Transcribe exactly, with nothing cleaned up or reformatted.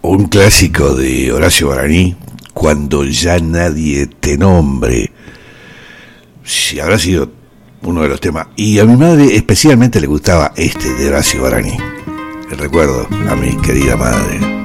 un clásico de Horacio Guaraní, Cuando ya nadie te nombre. Si habrá sido uno de los temas. Y a mi madre especialmente le gustaba este de Horacio Guaraní. El recuerdo a mi querida madre.